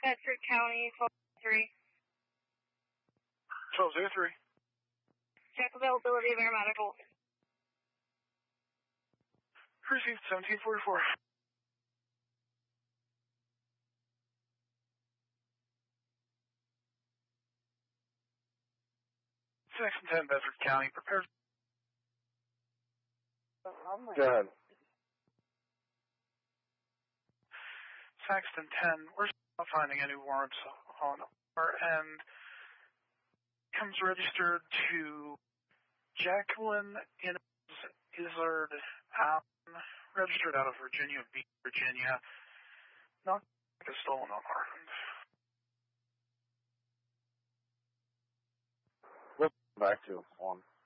Bedford County, 1203. 1203. Check availability of air medical. Received 1744. Saxon 10, Bedford County, prepared. Go ahead. Saxton 10, we're not finding any warrants on our end. Comes registered to Jacqueline Izzard Allen, registered out of Virginia Beach, Virginia. Not like a stolen on our end. We'll back to 1.